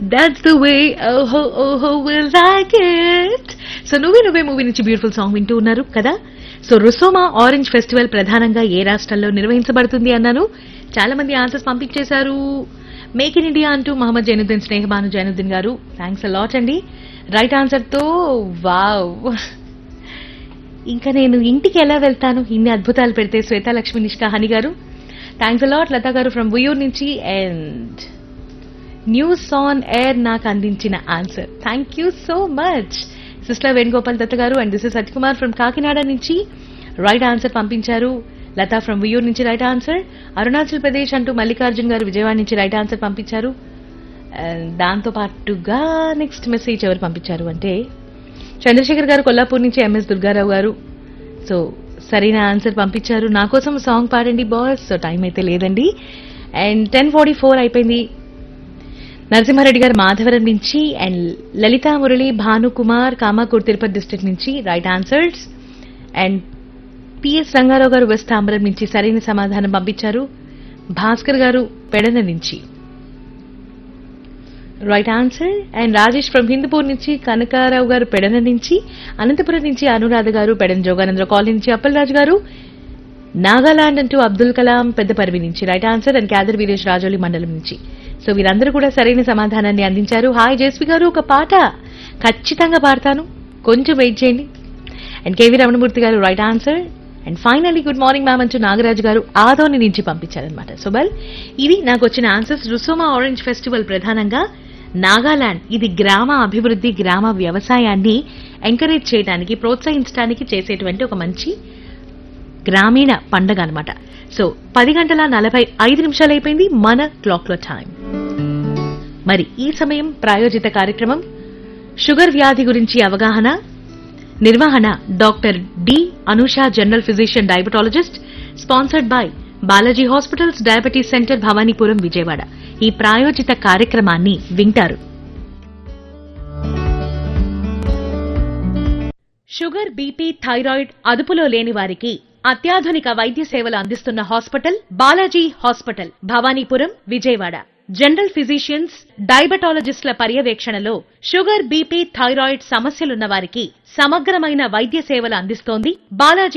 That's the way, oh, will like it. So నువ్వే movie నుంచి beautiful song వింటూ ఉన్నారు కదా. సో రుసోమా ఆరెంజ్ ఫెస్టివల్ ప్రధానంగా ఏ రాష్ట్రాల్లో నిర్వహించబడుతుంది అన్నాను. చాలా మంది ఆన్సర్స్ పంపించేశారు. మేక్ ఇన్ ఇండియా అంటూ మహమ్మద్ జైనుద్దీన్, స్నేహబాను జైనుద్దీన్ గారు, థ్యాంక్స్ అలాట్ అండి. రైట్ ఆన్సర్ తో వావ్. ఇంకా నేను ఇంటికి ఎలా వెళ్తాను ఇన్ని అద్భుతాలు పెడితే శ్వేతా లక్ష్మి నిష్కా హని గారు, థ్యాంక్స్ అలాట్. లతా గారు ఫ్రమ్ ఉయ్యూర్ నుంచి అండ్ న్యూస్ ఆన్ ఎయిర్ నాకు అందించిన answer, thank you so much. Sister Venugopal దత్త గారు and this is Satyakumar from Kakinada నుంచి రైట్ ఆన్సర్ పంపించారు. లతా ఫ్రమ్ ఉయ్యూర్ నుంచి రైట్ ఆన్సర్. అరుణాచల్ ప్రదేశ్ అంటూ మల్లికార్జున్ గారు విజయవాడ నుంచి రైట్ ఆన్సర్ పంపించారు. దాంతో పాటుగా నెక్స్ట్ మెసేజ్ ఎవరు పంపించారు అంటే చంద్రశేఖర్ గారు కొల్లాపూర్ నుంచి, ఎంఎస్ దుర్గారావు గారు. సో సరైన ఆన్సర్ పంపించారు. నా కోసం సాంగ్ పాడండి బాస్. సో టైం అయితే లేదండి అండ్ 10:44 అయిపోయింది. నరసింహారెడ్డి గారు మాధవరం నుంచి అండ్ లలితా మురళి, భానుకుమార్ కామాకూర్ తిరుపతి డిస్ట్రిక్ట్ నుంచి right answers. And PS Rangarao గారు వెస్ట్ తాంబరం నుంచి సరైన సమాధానం పంపించారు. భాస్కర్ గారు పెడన నుంచి right answer. And Rajesh from Hindupur నుంచి, కనకారావు గారు పెడన నుంచి, అనంతపురం నుంచి అనురాధ గారు, పెడన జోగానంద్ర కాలనీ నుంచి అప్పలరాజు గారు, నాగాలాండ్ అంటూ అబ్దుల్ కలాం పెద్దపరివి నుంచి రైట్ ఆన్సర్. అండ్ క్యాదర్ వీరేష్ రాజోలి మండలం నుంచి. సో వీరందరూ కూడా సరైన సమాధానాన్ని అందించారు. హాయ్ జేస్వి గారు, ఒక పాట ఖచ్చితంగా పాడతాను, కొంచెం వెయిట్ చేయండి. అండ్ కేవీ రమణమూర్తి గారు right answer. And finally good morning ma'am అంటూ నాగరాజు గారు ఆదోని నుంచి పంపించారనమాట. సో వెల్ ఇవి నాకు వచ్చిన ఆన్సర్స్. రుసోమా ఆరెంజ్ ఫెస్టివల్ ప్రధానంగా నాగాలాండ్, ఇది గ్రామ అభివృద్ధి, గ్రామ వ్యవసాయాన్ని ఎంకరేజ్ చేయడానికి, ప్రోత్సహించడానికి చేసేటువంటి ఒక మంచి గ్రామీణ పండగ అనమాట. సో 10:45 అయిపోయింది మన క్లాక్ లో టైం. మరి ఈ సమయం ప్రాయోజిత కార్యక్రమం షుగర్ వ్యాధి గురించి అవగాహన, నిర్వహణ doctor D Anusha, general physician diabetologist, sponsored by Balaji hospitals, diabetes centre, Bhavanipuram, Vijayawada. ఈ ప్రాయోజిత కార్యక్రమాన్ని వింటారు. షుగర్, బీపీ, థైరాయిడ్ అదుపులో లేని వారికి అత్యాధునిక వైద్య సేవలు అందిస్తున్న hospital Balaji hospital, Bhavanipuram, Vijayawada. General physicians, డయాబెటాలజిస్టుల పర్యవేక్షణలో షుగర్, బీపీ, థైరాయిడ్ సమస్యలున్న వారికి సమగ్రమైన వైద్య సేవలు అందిస్తోంది బాలాజీ